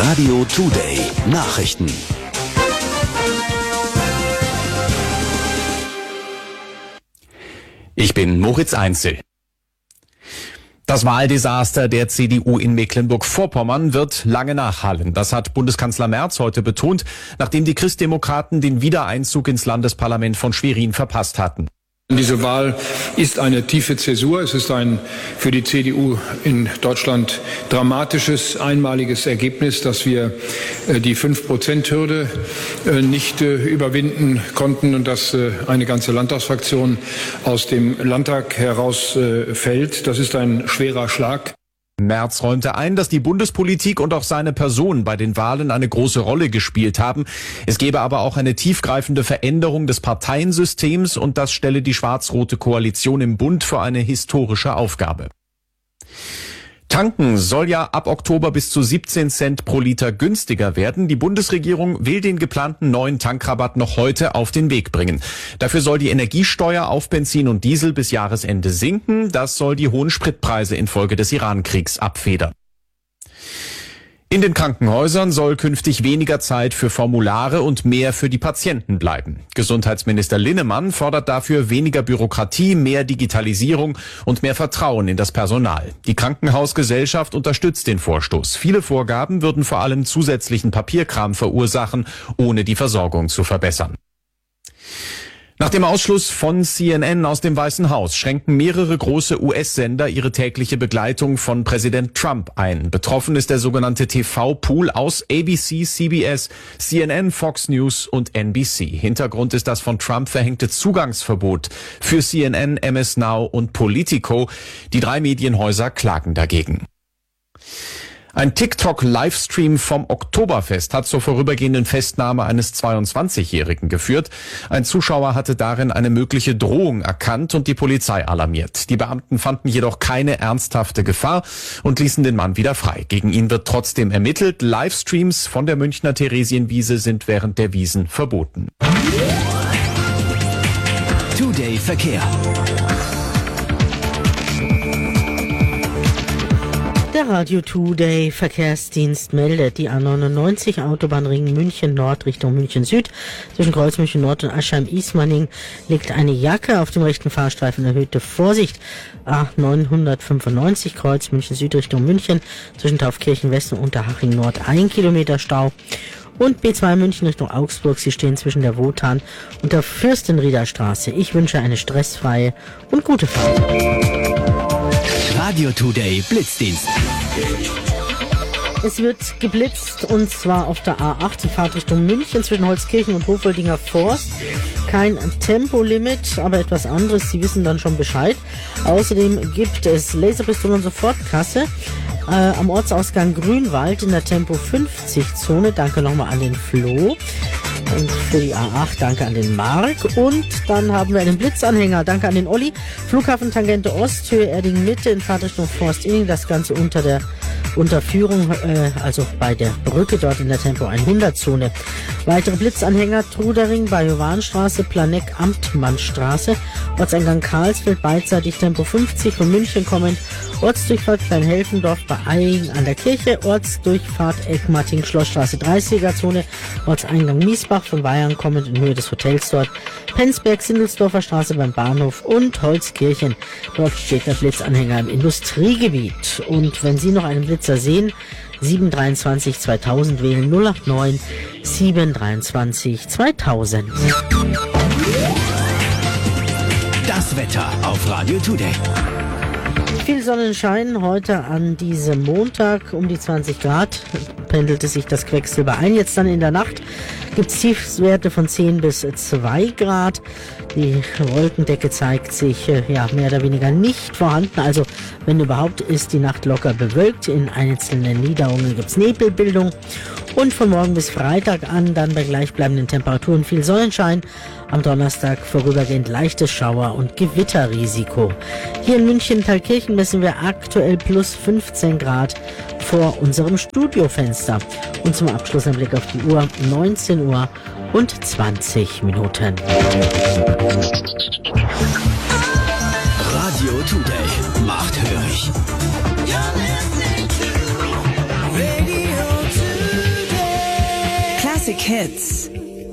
Radio Today Nachrichten. Ich bin Moritz Einzel. Das Wahldesaster der CDU in Mecklenburg-Vorpommern wird lange nachhallen. Das hat Bundeskanzler Merz heute betont, nachdem die Christdemokraten den Wiedereinzug ins Landesparlament von Schwerin verpasst hatten. Diese Wahl ist eine tiefe Zäsur. Es ist ein für die CDU in Deutschland dramatisches, einmaliges Ergebnis, dass wir die 5%-Hürde nicht überwinden konnten und dass eine ganze Landtagsfraktion aus dem Landtag herausfällt. Das ist ein schwerer Schlag. Merz räumte ein, dass die Bundespolitik und auch seine Person bei den Wahlen eine große Rolle gespielt haben. Es gebe aber auch eine tiefgreifende Veränderung des Parteiensystems und das stelle die schwarz-rote Koalition im Bund vor eine historische Aufgabe. Tanken soll ja ab Oktober bis zu 17 Cent pro Liter günstiger werden. Die Bundesregierung will den geplanten neuen Tankrabatt noch heute auf den Weg bringen. Dafür soll die Energiesteuer auf Benzin und Diesel bis Jahresende sinken. Das soll die hohen Spritpreise infolge des Iran-Kriegs abfedern. In den Krankenhäusern soll künftig weniger Zeit für Formulare und mehr für die Patienten bleiben. Gesundheitsminister Linnemann fordert dafür weniger Bürokratie, mehr Digitalisierung und mehr Vertrauen in das Personal. Die Krankenhausgesellschaft unterstützt den Vorstoß. Viele Vorgaben würden vor allem zusätzlichen Papierkram verursachen, ohne die Versorgung zu verbessern. Nach dem Ausschluss von CNN aus dem Weißen Haus schränken mehrere große US-Sender ihre tägliche Begleitung von Präsident Trump ein. Betroffen ist der sogenannte TV-Pool aus ABC, CBS, CNN, Fox News und NBC. Hintergrund ist das von Trump verhängte Zugangsverbot für CNN, MS Now und Politico. Die 3 Medienhäuser klagen dagegen. Ein TikTok-Livestream vom Oktoberfest hat zur vorübergehenden Festnahme eines 22-Jährigen geführt. Ein Zuschauer hatte darin eine mögliche Drohung erkannt und die Polizei alarmiert. Die Beamten fanden jedoch keine ernsthafte Gefahr und ließen den Mann wieder frei. Gegen ihn wird trotzdem ermittelt. Livestreams von der Münchner Theresienwiese sind während der Wiesn verboten. Today Verkehr. Der Radio Today Verkehrsdienst meldet, die A99 Autobahnring München Nord Richtung München Süd. Zwischen Kreuz München Nord und Aschheim-Ismaning liegt eine Jacke auf dem rechten Fahrstreifen. Erhöhte Vorsicht. A995 Kreuz München Süd Richtung München. Zwischen Taufkirchen West und Unterhaching Nord 1 Kilometer Stau. Und B2 München Richtung Augsburg. Sie stehen zwischen der Wotan und der Fürstenrieder Straße. Ich wünsche eine stressfreie und gute Fahrt. Radio Today Blitzdienst. Es wird geblitzt und zwar auf der A8, die Fahrt Richtung München zwischen Holzkirchen und Hofoldinger Forst. Kein Tempolimit, aber etwas anderes, Sie wissen dann schon Bescheid. Außerdem gibt es Laserpistole und Sofortkasse am Ortsausgang Grünwald in der Tempo 50 Zone. Danke nochmal an den Flo. Und für die A8 danke an den Mark. Und dann haben wir einen Blitzanhänger. Danke an den Olli. Flughafen Tangente Ost, Höhe Erding Mitte in Fahrtrichtung Forst Inning. Das Ganze unter der Unterführung, also bei der Brücke dort in der Tempo 100 Zone. Weitere Blitzanhänger Trudering, Bajowanstraße, Planeck, Amtmannstraße, Ortseingang Karlsfeld, beidseitig Tempo 50 von München kommend, Ortsdurchfahrt Kleinhelfendorf bei Eying an der Kirche, Ortsdurchfahrt Eckmarting, Schlossstraße 30er Zone, Ortseingang Miesbach von Bayern kommend in Höhe des Hotels dort, Penzberg, Sindelsdorfer Straße beim Bahnhof und Holzkirchen. Dort steht der Blitzanhänger im Industriegebiet. Und wenn Sie noch einen Blitzer sehen, 723 2000 wählen 089 723 2000. Das Wetter auf Radio Today. Viel Sonnenschein heute an diesem Montag, um die 20 Grad, pendelte sich das Quecksilber ein. Jetzt dann in der Nacht gibt es Tiefstwerte von 10 bis 2 Grad. Die Wolkendecke zeigt sich mehr oder weniger nicht vorhanden. Also wenn überhaupt, ist die Nacht locker bewölkt. In einzelnen Niederungen gibt es Nebelbildung. Und von morgen bis Freitag an dann bei gleichbleibenden Temperaturen viel Sonnenschein. Am Donnerstag vorübergehend leichtes Schauer- und Gewitterrisiko. Hier in München Thalkirchen messen wir aktuell plus 15 Grad vor unserem Studiofenster. Und zum Abschluss ein Blick auf die Uhr, 19 Uhr und 20 Minuten. Radio Today macht hörig. You're listening to Radio 2. Classic Hits.